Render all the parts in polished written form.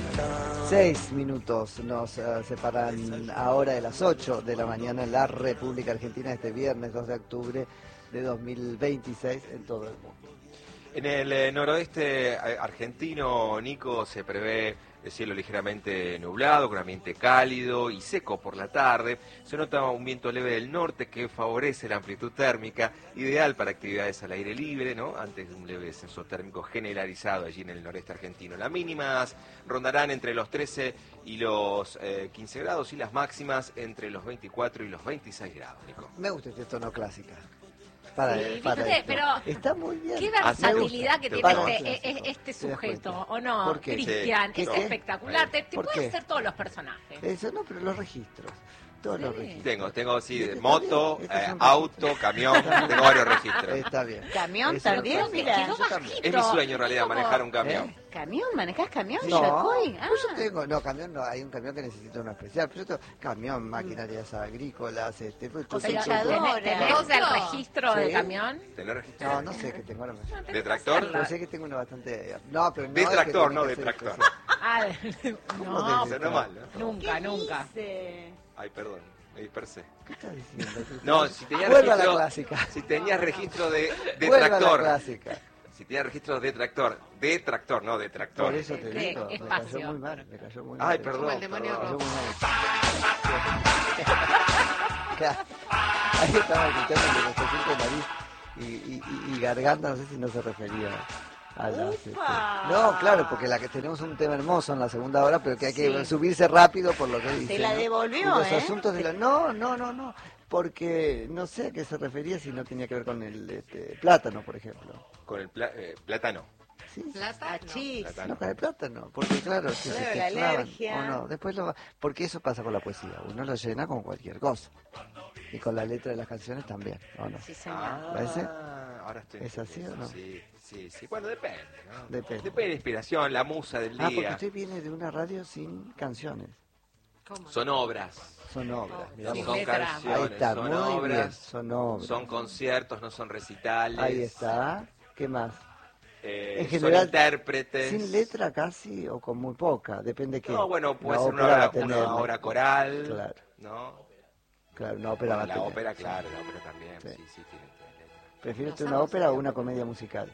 6 minutos nos separan ahora de las 8 de la mañana en la República Argentina, este viernes 2 de octubre de 2026 en todo el mundo. En el noroeste argentino, Nico, se prevé el cielo ligeramente nublado, con ambiente cálido y seco por la tarde. Se nota un viento leve del norte que favorece la amplitud térmica, ideal para actividades al aire libre, ¿no? Antes de un leve descenso térmico generalizado allí en el noreste argentino. Las mínimas rondarán entre los 13 y los 15 grados y las máximas entre los 24 y los 26 grados, Nico. Me gusta este tono clásica. Pero está muy bien. Qué versatilidad que tiene este sujeto, ¿o no? ¿Por qué? Cristian, es espectacular. Te puede hacer todos los personajes. Eso no, pero los registros. Todos los registros. Tengo sí, moto, auto, camión, tengo varios registros. Está bien. ¿Camión también? Mira, es mi sueño en realidad, manejar un camión. ¿Camión? ¿Manejás camión? No, yo tengo, camión no, hay un camión que necesita uno especial, pero yo tengo camión, maquinarias agrícolas, cosechadores. ¿Tenés el registro de camión? ¿Tenés registro? No sé que tengo ahora. ¿De tractor? Pero sé que tengo uno bastante... No, pero no de tractor, no de tractor. No, mal, ¿no? Nunca. Ay, perdón, me dispersé. ¿Qué estás diciendo? No, si tenías Vuelva registro, a la clásica. Si tenías registro de Vuelva tractor. A la clásica. Si tenías registro de tractor, no de tractor. Por eso te digo, me cayó muy mal, Ay, perdón. Como el demonio rojo. Ahí estaba escuchando que nuestro surco de nariz y garganta, no sé si no se refería a las... No, claro, porque la que tenemos un tema hermoso en la segunda hora, pero que hay que subirse rápido por lo que dice. Se la devolvió, los asuntos de la... No, porque no sé a qué se refería, si no tenía que ver con el plátano, por ejemplo. Con el plátano. Sí. Plátano. No, con el plátano, porque claro, que se la clavan, alergia. o no, después porque eso pasa con la poesía, uno lo llena con cualquier cosa. Y con la letra de las canciones también, ¿o no? Sí, señor. ¿Parece? Ahora estoy ¿Es así o no? Sí. Bueno, depende, ¿no? Depende de la inspiración, la musa del día. porque usted viene de una radio sin canciones. ¿Cómo? Son obras. Son obras. Sin Son letra. canciones, Ahí está, son muy obras. bien, son obras. Son conciertos, no son recitales. Ahí está. ¿Qué más? En son general, intérpretes. ¿sin letra casi o con muy poca? Depende qué. No, bueno, puede ser una obra coral. Claro. ¿No? Claro, una ópera va a la tener. ópera, claro, la ópera también. Sí, tiene letra. ¿Prefieres una ópera o una comedia musical?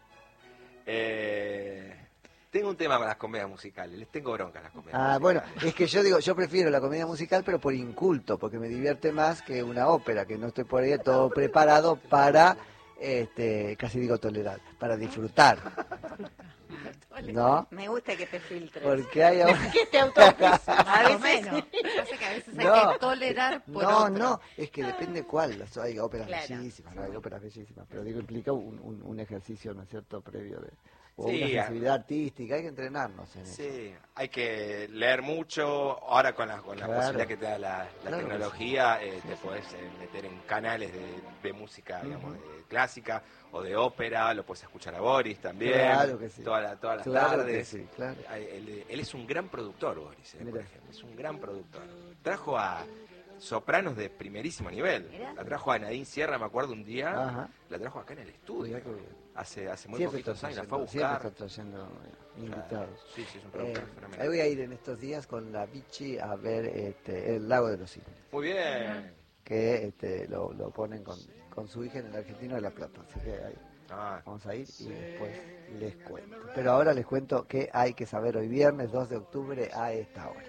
Tengo un tema con las comedias musicales, les tengo bronca a las comedias musicales. Bueno, es que yo digo, yo prefiero la comedia musical, pero por inculto, porque me divierte más que una ópera, que no estoy por ahí todo preparado para, casi digo tolerar, para disfrutar. ¿No? Me gusta que te filtres. Porque hay ahora... que te autopises. A veces hay que tolerar por otro. No, es que depende cuál. Hay óperas bellísimas, sí. hay óperas bellísimas, pero digo, implica un ejercicio, ¿no es cierto?, previo de... O Sí, una sensibilidad artística, hay que entrenarnos en eso. Sí, hay que leer mucho. Ahora con la posibilidad que te da la tecnología, te podés meter en canales de música, digamos, clásica o de ópera, lo puedes escuchar a Boris también. Claro que sí. Todas las Claro tardes. que sí, claro. Él es un gran productor, Boris, por ejemplo. Es un gran productor. Trajo a sopranos de primerísimo nivel. La trajo a Nadine Sierra, me acuerdo un día. La trajo acá en el estudio. Hace muy poquitos años, la fue a buscar. Siempre está trayendo invitados. Sí, es un productor fenomenal. Ahí voy a ir en estos días con la Vichy a ver el Lago de los Cisnes. Muy bien. Que lo ponen con su hija en el Argentino de La Plata. Así que ahí vamos a ir y después les cuento. Pero ahora les cuento qué hay que saber hoy viernes 2 de octubre a esta hora.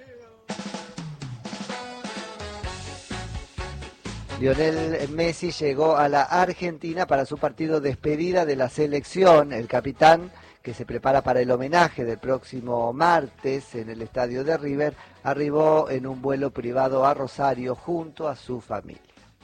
Lionel Messi llegó a la Argentina para su partido de despedida de la selección. El capitán, que se prepara para el homenaje del próximo martes en el estadio de River, arribó en un vuelo privado a Rosario junto a su familia.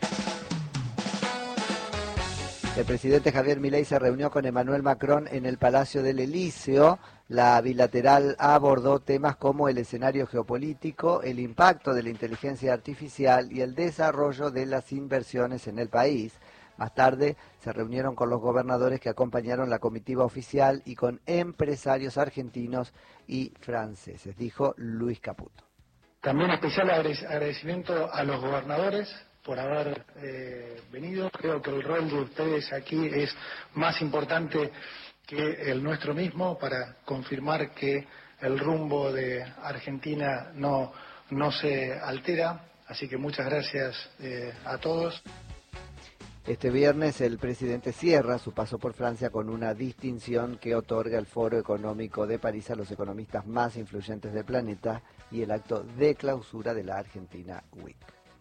El presidente Javier Milei se reunió con Emmanuel Macron en el Palacio del Elíseo. La bilateral abordó temas como el escenario geopolítico, el impacto de la inteligencia artificial y el desarrollo de las inversiones en el país. Más tarde se reunieron con los gobernadores que acompañaron la comitiva oficial y con empresarios argentinos y franceses, dijo Luis Caputo. También especial agradecimiento a los gobernadores por haber venido. Creo que el rol de ustedes aquí es más importante que el nuestro mismo para confirmar que el rumbo de Argentina no se altera. Así que muchas gracias a todos. Este viernes el presidente cierra su paso por Francia con una distinción que otorga el Foro Económico de París a los economistas más influyentes del planeta y el acto de clausura de la Argentina Week.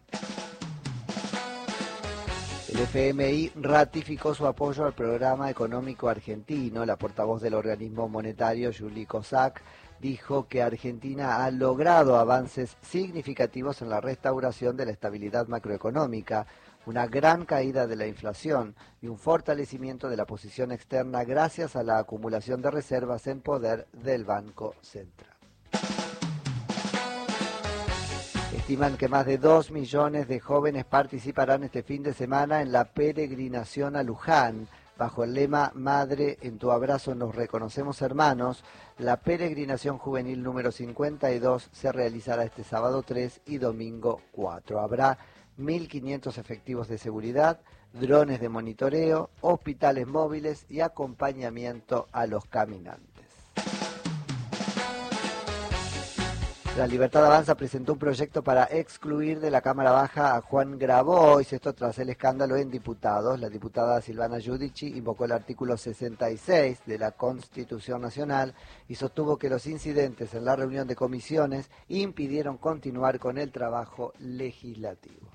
El FMI ratificó su apoyo al programa económico argentino. La portavoz del organismo monetario, Julie Cossack, dijo que Argentina ha logrado avances significativos en la restauración de la estabilidad macroeconómica, una gran caída de la inflación y un fortalecimiento de la posición externa gracias a la acumulación de reservas en poder del Banco Central. Estiman que más de 2 millones de jóvenes participarán este fin de semana en la peregrinación a Luján. Bajo el lema Madre, en tu abrazo nos reconocemos hermanos, la peregrinación juvenil número 52 se realizará este sábado 3 y domingo 4. Habrá 1.500 efectivos de seguridad, drones de monitoreo, hospitales móviles y acompañamiento a los caminantes. La Libertad Avanza presentó un proyecto para excluir de la Cámara Baja a Juan Grabois, esto tras el escándalo en diputados. La diputada Silvana Giudici invocó el artículo 66 de la Constitución Nacional y sostuvo que los incidentes en la reunión de comisiones impidieron continuar con el trabajo legislativo.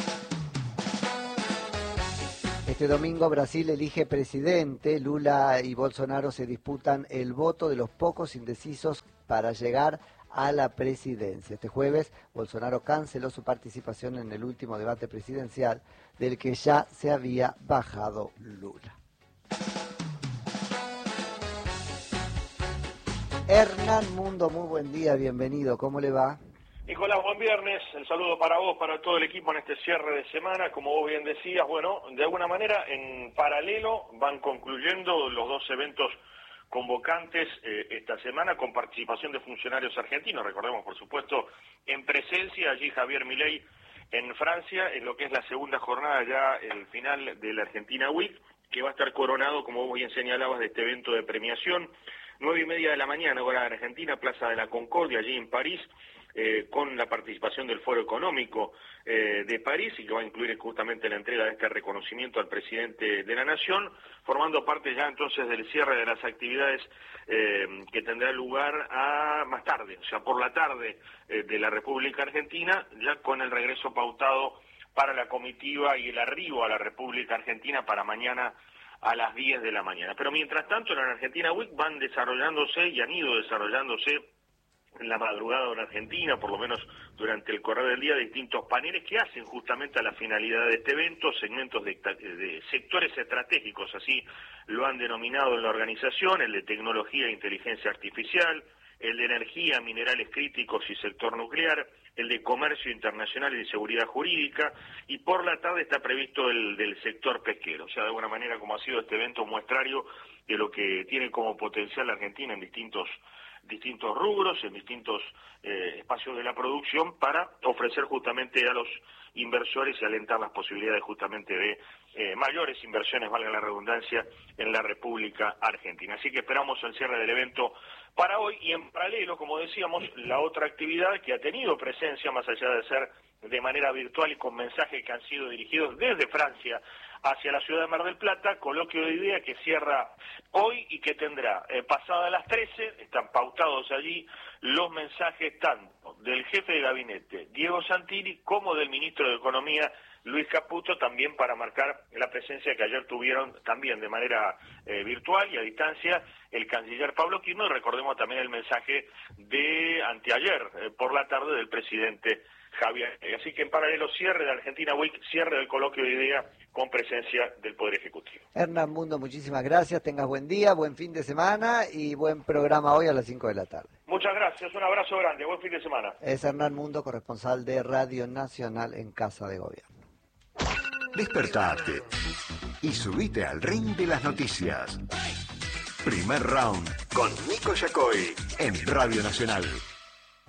Este domingo Brasil elige presidente. Lula y Bolsonaro se disputan el voto de los pocos indecisos para llegar a la presidencia. Este jueves, Bolsonaro canceló su participación en el último debate presidencial del que ya se había bajado Lula. Hernán Mundo, muy buen día, bienvenido, ¿cómo le va? Nicolás, buen viernes, el saludo para vos, para todo el equipo en este cierre de semana. Como vos bien decías, bueno, de alguna manera en paralelo van concluyendo los dos eventos convocantes esta semana con participación de funcionarios argentinos. Recordemos, por supuesto, en presencia allí Javier Milei en Francia, en lo que es la segunda jornada ya, el final de la Argentina Week, que va a estar coronado, como vos bien señalabas, de este evento de premiación, 9:30 de la mañana, hora de Argentina, Plaza de la Concordia, allí en París, con la participación del Foro Económico de París, y que va a incluir justamente la entrega de este reconocimiento al presidente de la Nación, formando parte ya entonces del cierre de las actividades que tendrá lugar más tarde, o sea, por la tarde de la República Argentina, ya con el regreso pautado para la comitiva y el arribo a la República Argentina para mañana a las 10 de la mañana. Pero mientras tanto, en la Argentina Week van desarrollándose y han ido desarrollándose en la madrugada en Argentina, por lo menos durante el correr del día, distintos paneles que hacen justamente a la finalidad de este evento, segmentos de sectores estratégicos, así lo han denominado en la organización, el de tecnología e inteligencia artificial, el de energía, minerales críticos y sector nuclear, el de comercio internacional y seguridad jurídica, y por la tarde está previsto el del sector pesquero. O sea, de alguna manera, como ha sido este evento muestrario de lo que tiene como potencial la Argentina en distintos rubros, en distintos espacios de la producción, para ofrecer justamente a los inversores y alentar las posibilidades justamente de mayores inversiones, valga la redundancia, en la República Argentina. Así que esperamos el cierre del evento para hoy, y en paralelo, como decíamos, la otra actividad que ha tenido presencia, más allá de ser de manera virtual y con mensajes que han sido dirigidos desde Francia hacia la ciudad de Mar del Plata, coloquio de idea que cierra hoy y que tendrá pasada las 13, están pautados allí los mensajes tanto del jefe de gabinete, Diego Santilli, como del ministro de Economía, Luis Caputo, también para marcar la presencia que ayer tuvieron también de manera virtual y a distancia el canciller Pablo Quirno, y recordemos también el mensaje de anteayer por la tarde del presidente Javier. Así que en paralelo, cierre de Argentina Week, cierre del coloquio de idea con presencia del Poder Ejecutivo. Hernán Mundo, muchísimas gracias, tengas buen día, buen fin de semana y buen programa hoy a las 5 de la tarde. Muchas gracias, un abrazo grande, buen fin de semana. Es Hernán Mundo, corresponsal de Radio Nacional en Casa de Gobierno. Despertate y subite al ring de las noticias. Primer round con Nico Yacoy en Radio Nacional.